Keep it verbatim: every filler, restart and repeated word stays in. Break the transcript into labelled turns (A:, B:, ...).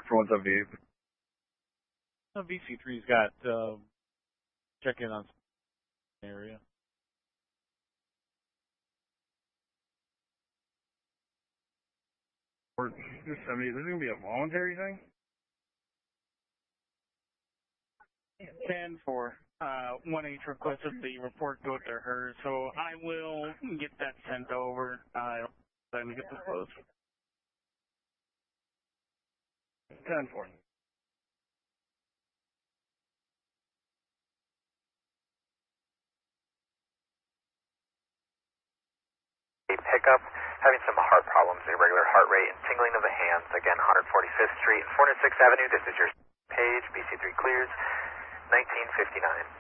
A: for one seventy-eight.
B: Uh, V C three's got uh, check in on area.
A: Or two seventy, this is going to be a voluntary thing?
C: ten four. Uh, one H requested the report go to her, so I will get that sent over. Uh, time to get this closed.
A: ten four.
D: Pickup, having some heart problems, irregular heart rate and tingling of the hands. Again, one forty-fifth Street and four oh sixth Avenue. This is your page. B C three clears. nineteen fifty-nine.